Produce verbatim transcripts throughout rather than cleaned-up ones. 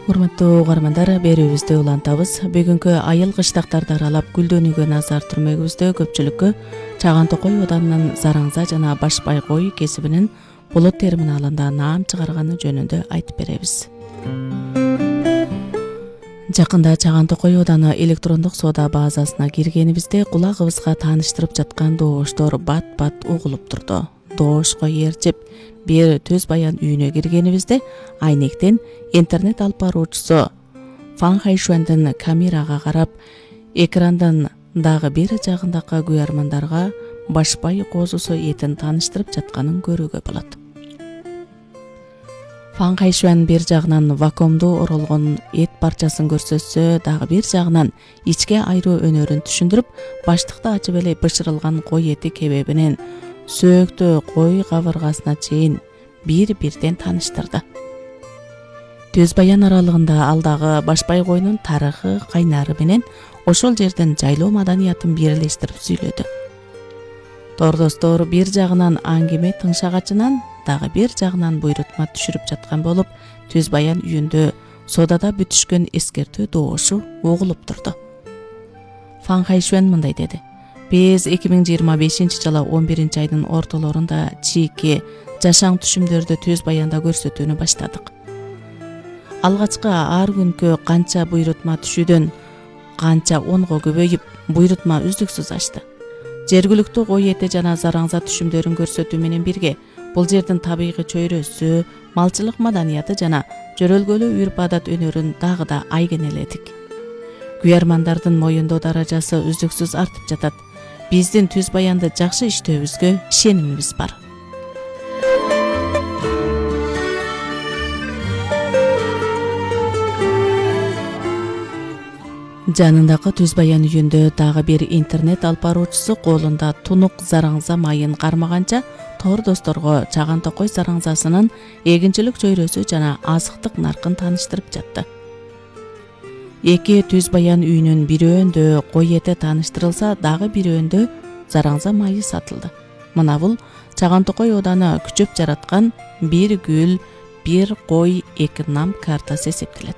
Урматтуу угармандар, берүүбүздү улантабыз. Бүгүнкү айыл кыштактарды аралап гүлдөнүүгө назар түрмөгүбүздө көпчүлүккө Чаган Токой Оданынын Зараңза жана Башпай кой кесибинин Булут терминалында наам чыгарганы жөнүндө айтып беребиз. Жакында Чаган Токой Оданы электрондук соода базасына киргенибизде кулагыбызга тааныштырып жаткан добоштор бат-бат угулуп турду. Добошко ээрчип бир Төз Баян үйүнө киргенибизде айнектен интернет алып баруучусу Фан Хайшуандын камерага карап, экрандан дагы бир жагындагы күйөрмандарга Башпай козусу этин тааныштырып жатканын көрүүгө болот. Фан Хайшуан бир жагынан вакуумду оролгон эт парчасын көрсөтсө, дагы бир жагынан ичке айруу өнөрүн түшүндүрүп, баштыкта ачып эле бышырылган кой эти кебебинен сөөктө кой кабыргасына чейин бир-бирден тааныштырды. Төз Баян аралыгында ал дагы Башпай койнун тарыхы, кайнары менен ошол жердин жайлоо маданиятын бирлештирип сүйлөдү. Тордостор бир жагынан аңгеме тыңшагачынан, дагы бир жагынан буйрутма түшүрүп жаткан болуп, Төз Баян үйүндө соодада бүтүшкөн эскертүү добошу угулуп турду. Фан Хайшуан мындай деди: Биз эки миң жыйырма бешинчи жылы он биринчи айдын ортолорунда чийки жашаң түшүмдөрдү Төз Баянда көрсөтүүнү баштадык. Алгачкы ар күнкү канча буйрутма түшүүдөн канча онго көбөйүп, буйрутма үздүксүз ашты. Жергиликтүү кой эти жана Зараңза түшүмдөрүн көрсөтүү менен бирге бул жердин табигый чөйрөсү, малчылык маданияты жана жөрөлгөлүү үрп-адат өнөрүн дагы да айгенеледик. Күйөрмандардын моюндоо даражасы үздүксүз артып жатат. Биздин Төз Баянды жакшы иштөөбүзгө ишенимибиз бар. Жанындагы Төз Баян үйүндө дагы бир интернет алып баруучусу колунда тунук Зараңза майын кармаганча тор досторго Чаган Токой Зараңзасынын эгинчилик чөйрөсү жана азыктык наркын тааныштырып жатты. Эки Төз Баян үйүнүн бирөөндө кой эти тааныштырылса, дагы бирөөндө Зараңза майы сатылды. Мына бул Чаган Токой Оданы күчөп жараткан бир гүл, бир кой, эки нам картасы эсептелет.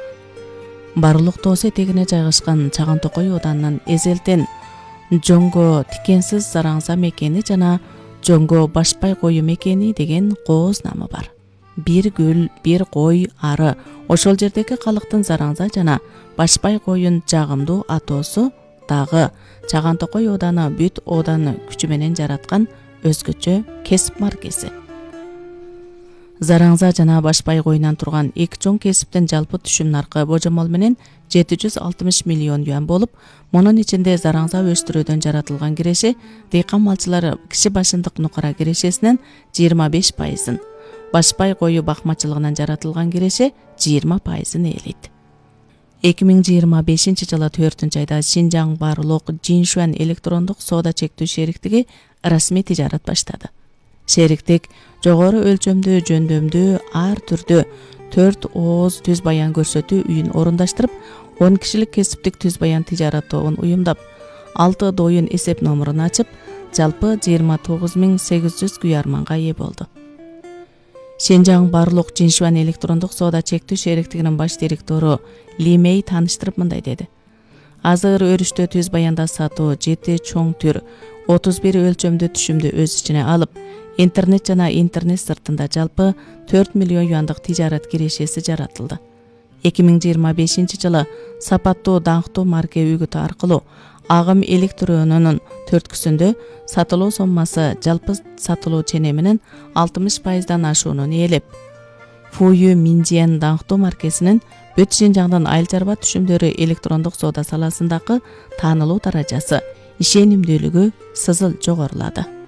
Барлык тоос этегине жайгашкан Чаган Токой Оданынын эзелтен Жоңго Тикенсиз Зараңза мекени жана Жоңго Башпай кою мекени деген кооз намы бар. Бир гүл, бир кой ары ошол жердеги калктын Зараңза жана Башпай коюн жагымдуу атоосу дагы Чаган Токой Оданы бүт Оданы күчү менен жараткан өзгөчө кесип маркеси. Зараңза жана Башпай койунан турган эки чоң кесиптин жалпы түшүм наркы божомол менен жети жүз алтымыш миллион юан болуп, мунун ичинде Зараңза өстүрүүдөн жаратылган киреше дыйкан малчылары киши башындык нукара кирешесинен жыйырма беш пайызын, Башпай кою бакмачылыгынан жаратылган киреше жыйырма пайызын ээлейт. эки миң жыйырма бешинчи жылы төртүнчү айда Шинжаң Барлык Жиншуан электрондук соода чектүү шериктиги расмий тижарат баштады. Шериктик жогору өлчөмдүү жөндөмдүү ар түрдө төрт ооз Төз Баян көрсөтүү үйүн орундаштырып, он кишилик кесиптик Төз Баян тижарат тобун уюмдап, алты доюн эсеп номурун ачып, жалпы жыйырма тогуз миң сегиз жүз күйөрманга ээ болду. Шинжаң Барлык Жиншуан электрондук соода чектүү шериктигинин баш директору Ли Мэй тааныштырып мындай деди: Азыр өрүштө Төз Баянда сатуу жети чоң түр, отуз бир өлчөмдүү түшүмдү өз ичине алып, интернет жана интернет сыртында жалпы төрт миллион юандык тижарат кирешеси жаратылды. эки миң жыйырма бешинчи жылы сапаттуу даңктуу марке үгүтү аркылуу Агым электронунун төрткүсүндө сатылуу соммасы жалпы сатылуу ченеминин алтымыш пайыздан ашуунун ээлеп, Фую Минжиен даңктуу маркесинин бүт Шинжаңдын айыл чарба түшүмдөрү электрондук соода саласындагы таанылуу даражасы, ишенимдүүлүгү сызыл жогорулады.